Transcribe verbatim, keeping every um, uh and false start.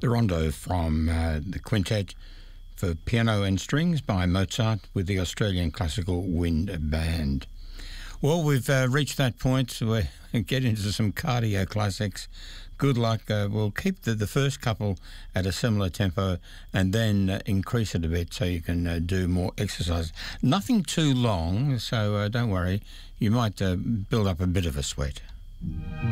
the rondo from uh, the quintet for piano and strings by Mozart with the Australian Classical Wind Band. Well, we've uh, reached that point where we get into some cardio classics. Good luck. Uh, we'll keep the, the first couple at a similar tempo and then uh, increase it a bit so you can uh, do more exercise. Nothing too long, so uh, don't worry. You might uh, build up a bit of a sweat.